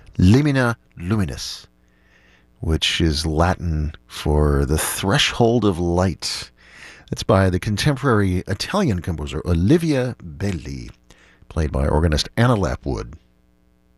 Limina Luminis, which is Latin for the threshold of light. That's by the contemporary Italian composer Olivia Belli, played by organist Anna Lapwood.